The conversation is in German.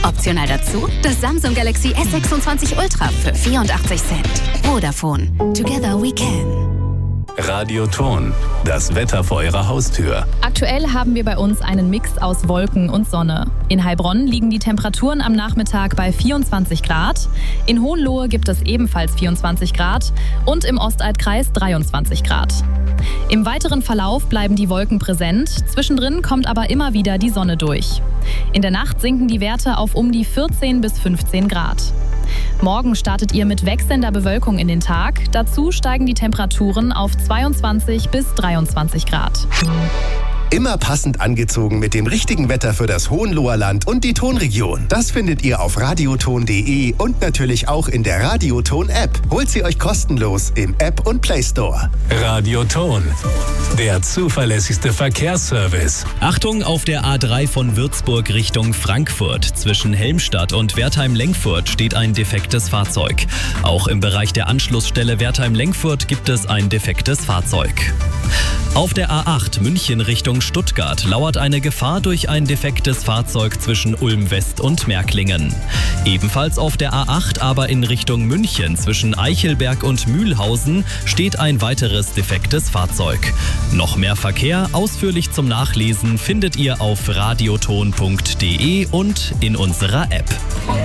Optional dazu das Samsung Galaxy S26 Ultra für 84 Cent. Vodafone. Together we can. Radioton, das Wetter vor Ihrer Haustür. Aktuell haben wir bei uns einen Mix aus Wolken und Sonne. In Heilbronn liegen die Temperaturen am Nachmittag bei 24 Grad. In Hohenlohe gibt es ebenfalls 24 Grad und im Ostalbkreis 23 Grad. Im weiteren Verlauf bleiben die Wolken präsent, zwischendrin kommt aber immer wieder die Sonne durch. In der Nacht sinken die Werte auf um die 14 bis 15 Grad. Morgen startet ihr mit wechselnder Bewölkung in den Tag. Dazu steigen die Temperaturen auf 22 bis 23 Grad. Immer passend angezogen mit dem richtigen Wetter für das Hohenloher Land und die Tonregion. Das findet ihr auf radioton.de und natürlich auch in der Radioton-App. Holt sie euch kostenlos im App und Play Store. Radioton, der zuverlässigste Verkehrsservice. Achtung, auf der A3 von Würzburg Richtung Frankfurt. Zwischen Helmstadt und Wertheim-Lenkfurt steht ein defektes Fahrzeug. Auch im Bereich der Anschlussstelle Wertheim-Lenkfurt gibt es ein defektes Fahrzeug. Auf der A8 München Richtung Stuttgart lauert eine Gefahr durch ein defektes Fahrzeug zwischen Ulm West und Märklingen. Ebenfalls auf der A8, aber in Richtung München zwischen Eichelberg und Mühlhausen steht ein weiteres defektes Fahrzeug. Noch mehr Verkehr ausführlich zum Nachlesen findet ihr auf radioton.de und in unserer App.